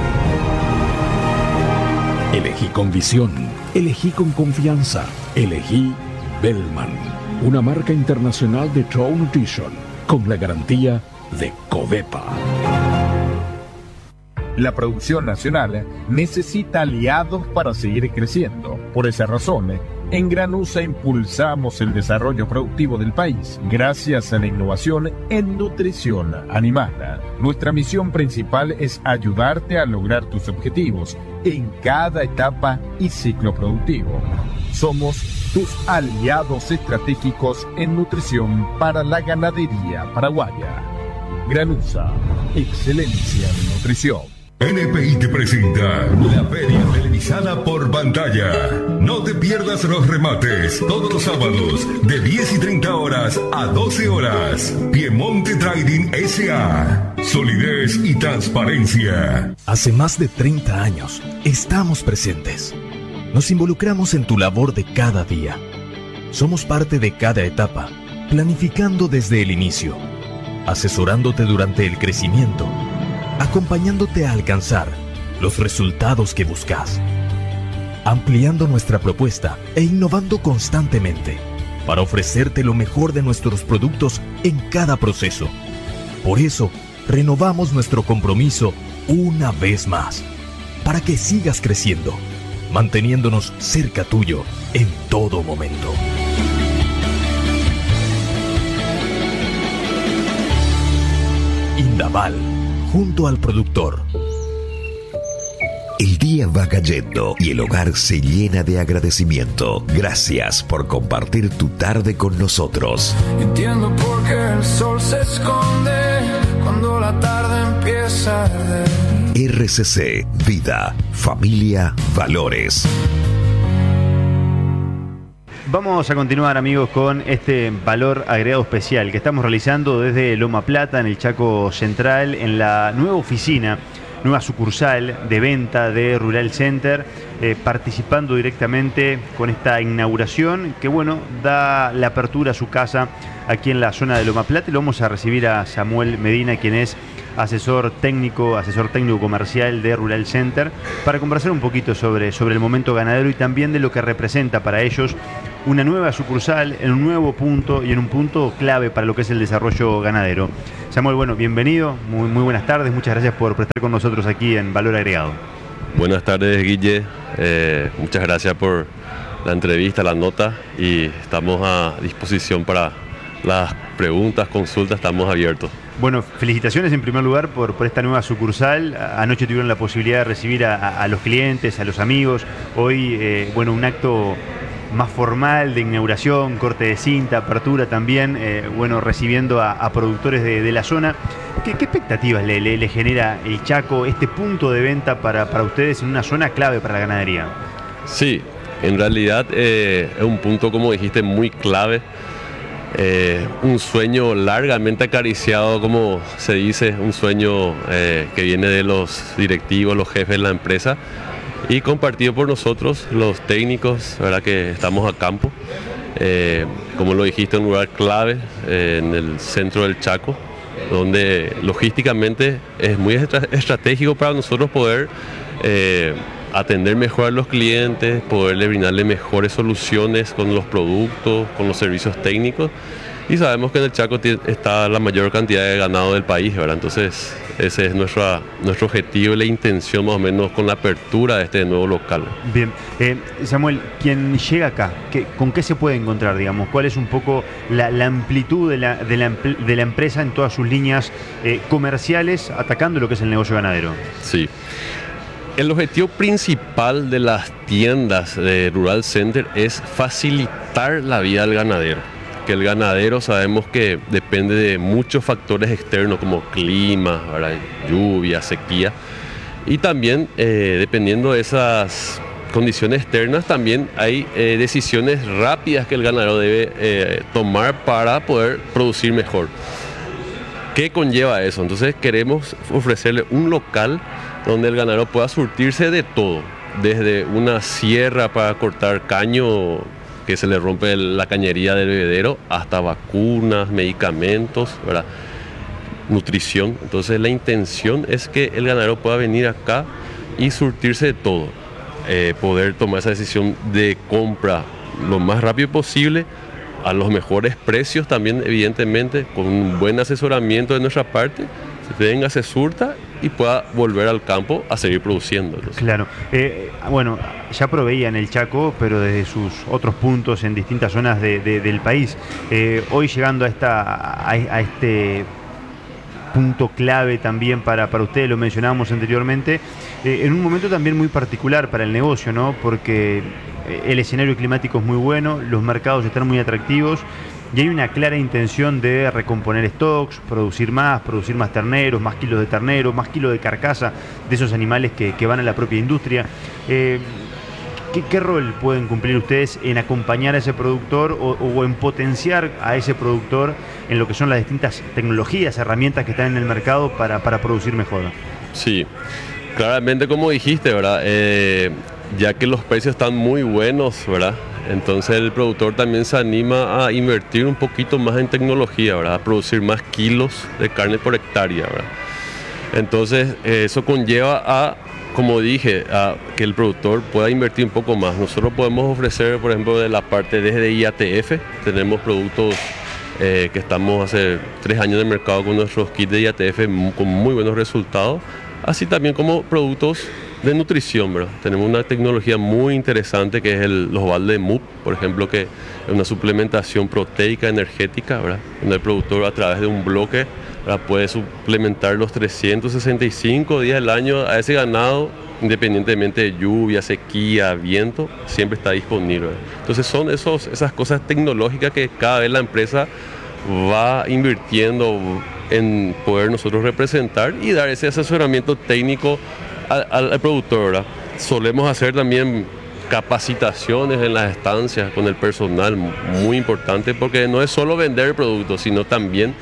Elegí con visión, elegí con confianza, elegí Bellman, una marca internacional de Trout Nutrition con la garantía de Covepa. La producción nacional necesita aliados para seguir creciendo. Por esa razón, en Granusa impulsamos el desarrollo productivo del país gracias a la innovación en nutrición animal. Nuestra misión principal es ayudarte a lograr tus objetivos en cada etapa y ciclo productivo. Somos tus aliados estratégicos en nutrición para la ganadería paraguaya. Granusa, excelencia en nutrición. N P I te presenta la feria televisada por pantalla. No te pierdas los remates todos los sábados de diez y treinta horas a doce horas. Piemonte Trading S A. Solidez y transparencia. Hace más de treinta años estamos presentes. Nos involucramos en tu labor de cada día. Somos parte de cada etapa, planificando desde el inicio, asesorándote durante el crecimiento, acompañándote a alcanzar los resultados que buscas, ampliando nuestra propuesta e innovando constantemente para ofrecerte lo mejor de nuestros productos en cada proceso. Por eso, renovamos nuestro compromiso una vez más, para que sigas creciendo, manteniéndonos cerca tuyo en todo momento. Indaval, junto al productor. El día va cayendo y el hogar se llena de agradecimiento. Gracias por compartir tu tarde con nosotros. Entiendo por qué el sol se esconde cuando la tarde empieza a arder. R C C, vida, familia, valores. Vamos a continuar, amigos, con este valor agregado especial que estamos realizando desde Loma Plata, en el Chaco Central, en la nueva oficina, nueva sucursal de venta de Rural Center, eh, participando directamente con esta inauguración que, bueno, da la apertura a su casa aquí en la zona de Loma Plata. Y lo vamos a recibir a Samuel Medina, quien es asesor técnico, asesor técnico comercial de Rural Center, para conversar un poquito sobre, sobre el momento ganadero y también de lo que representa para ellos una nueva sucursal en un nuevo punto y en un punto clave para lo que es el desarrollo ganadero. Samuel, bueno, bienvenido, muy, muy buenas tardes, muchas gracias por estar con nosotros aquí en Valor Agregado. Buenas tardes, Guille, eh, muchas gracias por la entrevista, la nota, y estamos a disposición para las preguntas, consultas, estamos abiertos. Bueno, felicitaciones en primer lugar por, por esta nueva sucursal. Anoche tuvieron la posibilidad de recibir a, a, a los clientes, a los amigos. Hoy, eh, bueno, un acto más formal de inauguración, corte de cinta, apertura también, eh, bueno, recibiendo a, a productores de, de la zona. ¿Qué, qué expectativas le, le, le genera el Chaco, este punto de venta para, para ustedes en una zona clave para la ganadería? Sí, en realidad eh, es un punto, como dijiste, muy clave. Eh, un sueño largamente acariciado, como se dice, un sueño eh, que viene de los directivos, los jefes de la empresa, y compartido por nosotros, los técnicos, ¿verdad?, que estamos a campo. Eh, como lo dijiste, un lugar clave eh, en el centro del Chaco, donde logísticamente es muy estra- estratégico para nosotros poder eh, atender mejor a los clientes, poderle brindarle mejores soluciones con los productos, con los servicios técnicos. Y sabemos que en el Chaco está la mayor cantidad de ganado del país, ¿verdad? Entonces ese es nuestra, nuestro objetivo y la intención, más o menos, con la apertura de este nuevo local. Bien, eh, Samuel, quien llega acá, ¿qué, ¿con qué se puede encontrar, digamos? ¿Cuál es un poco la, la amplitud de la, de, la, de la empresa en todas sus líneas eh, comerciales, atacando lo que es el negocio ganadero? Sí. El objetivo principal de las tiendas de Rural Center es facilitar la vida del ganadero. Que el ganadero, sabemos que depende de muchos factores externos como clima, ¿verdad?, lluvia, sequía, y también eh, dependiendo de esas condiciones externas, también hay eh, decisiones rápidas que el ganadero debe eh, tomar para poder producir mejor. ¿Qué conlleva eso? Entonces queremos ofrecerle un local donde el ganadero pueda surtirse de todo, desde una sierra para cortar caño que se le rompe la cañería del bebedero, hasta vacunas, medicamentos, ¿verdad?, nutrición. Entonces la intención es que el ganadero pueda venir acá y surtirse de todo, eh, poder tomar esa decisión de compra lo más rápido posible, a los mejores precios también, evidentemente, con un buen asesoramiento de nuestra parte. Se venga, se surta y pueda volver al campo a seguir produciendo. Entonces. Claro. Eh, bueno, ya proveía en el Chaco, pero desde sus otros puntos en distintas zonas de, de, del país. Eh, hoy llegando a, esta, a, a este punto clave también para, para ustedes, lo mencionábamos anteriormente, eh, en un momento también muy particular para el negocio, ¿no? Porque el escenario climático es muy bueno, los mercados están muy atractivos y hay una clara intención de recomponer stocks, producir más, producir más terneros, más kilos de ternero, más kilos de carcasa de esos animales que, que van a la propia industria. Eh, ¿qué, ¿Qué rol pueden cumplir ustedes en acompañar a ese productor o, o en potenciar a ese productor en lo que son las distintas tecnologías, herramientas que están en el mercado para, para producir mejor? Sí, claramente como dijiste, ¿verdad? Eh, ya que los precios están muy buenos, ¿verdad? Entonces el productor también se anima a invertir un poquito más en tecnología, ¿verdad? A producir más kilos de carne por hectárea, ¿verdad? Entonces eso conlleva a, como dije, a que el productor pueda invertir un poco más. Nosotros podemos ofrecer, por ejemplo, de la parte desde I A T F, tenemos productos eh, que estamos hace tres años de mercado con nuestros kits de I A T F con muy buenos resultados, así también como productos de nutrición, ¿verdad? Tenemos una tecnología muy interesante que es el, los baldes M U P, por ejemplo, que es una suplementación proteica energética, ¿verdad? Donde el productor a través de un bloque, ¿verdad?, puede suplementar los trescientos sesenta y cinco días del año a ese ganado, independientemente de lluvia, sequía, viento, siempre está disponible, ¿verdad? Entonces son esos, esas cosas tecnológicas que cada vez la empresa va invirtiendo en poder nosotros representar y dar ese asesoramiento técnico al, al productor, ¿verdad? Solemos hacer también capacitaciones en las estancias con el personal, muy importante, porque no es solo vender el producto, sino también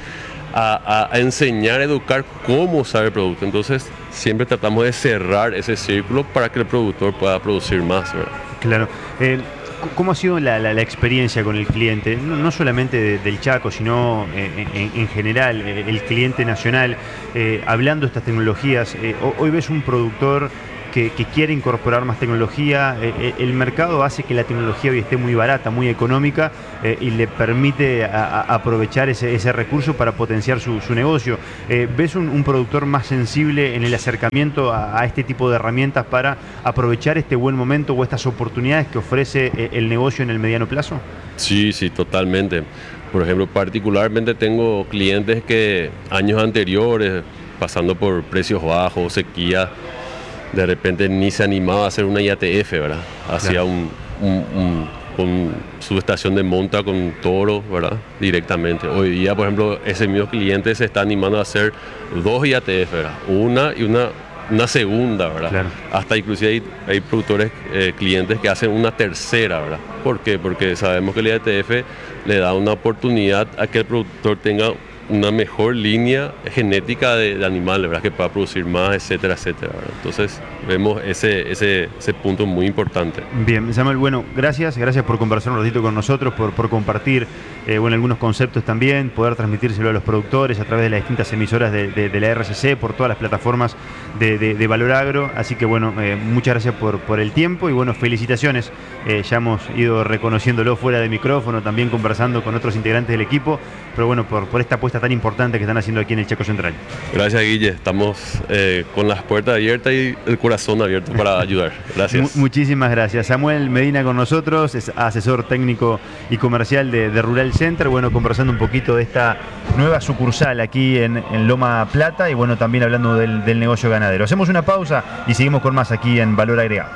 a, a, a enseñar, a educar cómo usar el producto. Entonces siempre tratamos de cerrar ese círculo para que el productor pueda producir más, ¿verdad? Claro. Eh... ¿Cómo ha sido la, la, la experiencia con el cliente? No, no solamente de, del Chaco, sino eh, en, en general, eh, el cliente nacional, eh, hablando de estas tecnologías. Eh, hoy ves un productor que, que quiere incorporar más tecnología. Eh, el mercado hace que la tecnología hoy esté muy barata, muy económica, eh, y le permite a, a aprovechar ese, ese recurso para potenciar su, su negocio. Eh, ¿Ves un, un productor más sensible en el acercamiento a, a este tipo de herramientas para aprovechar este buen momento o estas oportunidades que ofrece eh, el negocio en el mediano plazo? Sí, sí, totalmente. Por ejemplo, particularmente tengo clientes que años anteriores, pasando por precios bajos, sequía, de repente ni se animaba a hacer una I A T F, ¿verdad? Hacía claro. un, un, un, un subestación de monta con toro, ¿verdad? Directamente. Hoy día, por ejemplo, ese mismo cliente se está animando a hacer dos I A T F, ¿verdad? Una y una, una segunda, ¿verdad? Claro. Hasta inclusive hay, hay productores, eh, clientes que hacen una tercera, ¿verdad? ¿Por qué? Porque sabemos que el I A T F le da una oportunidad a que el productor tenga una mejor línea genética de, de animales, ¿verdad?, que pueda producir más, etcétera, etcétera, ¿verdad? Entonces vemos ese, ese, ese punto muy importante. Bien, Samuel, bueno, gracias, gracias por conversar un ratito con nosotros, por, por compartir eh, bueno, algunos conceptos también, poder transmitírselo a los productores a través de las distintas emisoras de, de, de la R C C, por todas las plataformas de, de, de Valor Agro, así que bueno, eh, muchas gracias por, por el tiempo y bueno, felicitaciones, eh, ya hemos ido reconociéndolo fuera de micrófono, también conversando con otros integrantes del equipo, pero bueno, por, por esta apuesta tan importante que están haciendo aquí en el Chaco Central. Gracias, Guille, estamos eh, con las puertas abiertas y el corazón abierto para ayudar. Gracias. M- muchísimas gracias. Samuel Medina con nosotros, es asesor técnico y comercial de, de Rural Center, bueno, conversando un poquito de esta nueva sucursal aquí en, en Loma Plata y bueno, también hablando del, del negocio ganadero. Hacemos una pausa y seguimos con más aquí en Valor Agregado.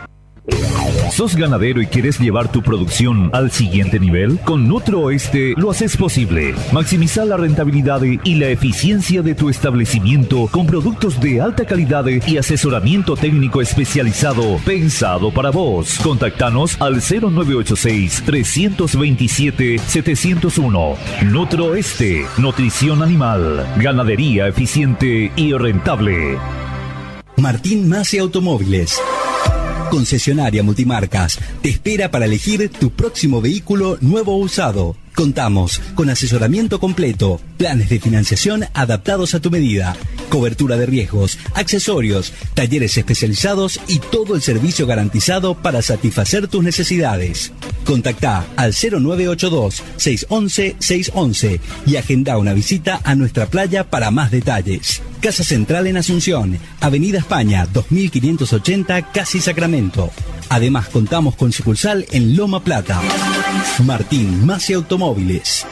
¿Sos ganadero y quieres llevar tu producción al siguiente nivel? Con Nutrooeste lo haces posible. Maximiza la rentabilidad y la eficiencia de tu establecimiento con productos de alta calidad y asesoramiento técnico especializado pensado para vos. Contactanos al cero nueve ocho seis, tres dos siete, siete cero uno. Nutrooeste, nutrición animal, ganadería eficiente y rentable. Martín Masi Automóviles, concesionaria multimarcas, te espera para elegir tu próximo vehículo nuevo o usado. Contamos con asesoramiento completo, planes de financiación adaptados a tu medida, cobertura de riesgos, accesorios, talleres especializados y todo el servicio garantizado para satisfacer tus necesidades. Contactá al cero nueve ocho dos, seis uno uno, seis uno uno y agenda una visita a nuestra playa para más detalles. Casa Central en Asunción, Avenida España dos mil quinientos ochenta, Casi Sacramento. Además contamos con sucursal en Loma Plata. Martín Masi Automóviles.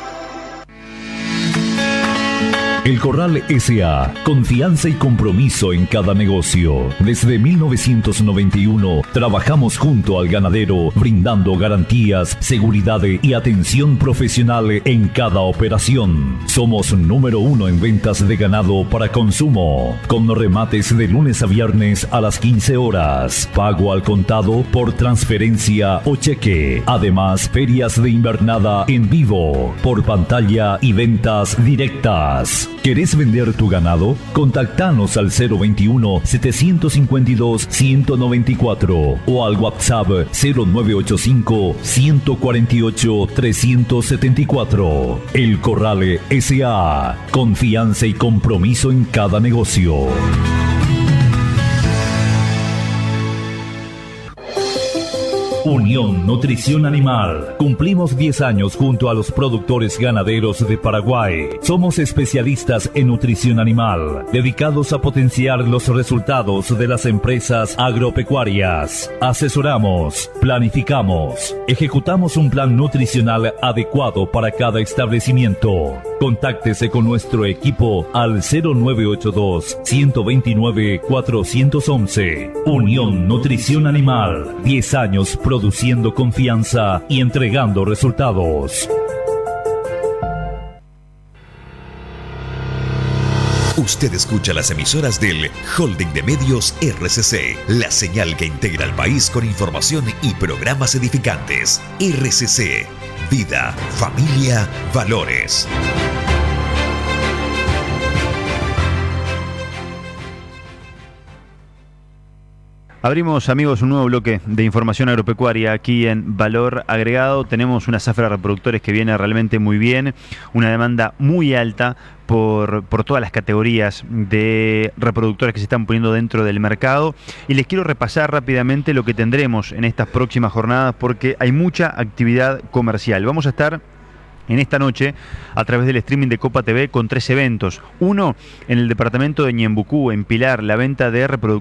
El Corral S A, confianza y compromiso en cada negocio. Desde mil novecientos noventa y uno trabajamos junto al ganadero, brindando garantías, seguridad y atención profesional en cada operación. Somos número uno en ventas de ganado para consumo, con remates de lunes a viernes a las quince horas, pago al contado por transferencia o cheque. Además, ferias de invernada en vivo, por pantalla y ventas directas. ¿Querés vender tu ganado? Contactanos al cero veintiuno, setecientos cincuenta y dos, ciento noventa y cuatro o al WhatsApp cero nueve ochenta y cinco, ciento cuarenta y ocho, trescientos setenta y cuatro. El Corral S A. Confianza y compromiso en cada negocio. Unión Nutrición Animal. Cumplimos diez años junto a los productores ganaderos de Paraguay. Somos especialistas en nutrición animal, dedicados a potenciar los resultados de las empresas agropecuarias. Asesoramos, planificamos, ejecutamos un plan nutricional adecuado para cada establecimiento. Contáctese con nuestro equipo al cero nueve ocho dos, uno dos nueve, cuatro uno uno. Unión Nutrición Animal. diez años produciendo confianza y entregando resultados. Usted escucha las emisoras del Holding de Medios R C C, la señal que integra al país con información y programas edificantes. R C C, vida, familia, valores. Abrimos, amigos, un nuevo bloque de información agropecuaria aquí en Valor Agregado. Tenemos una zafra de reproductores que viene realmente muy bien, una demanda muy alta por, por todas las categorías de reproductores que se están poniendo dentro del mercado. Y les quiero repasar rápidamente lo que tendremos en estas próximas jornadas porque hay mucha actividad comercial. Vamos a estar en esta noche a través del streaming de Copa T V con tres eventos. Uno en el departamento de Ñembucú, en Pilar, la venta de reproductores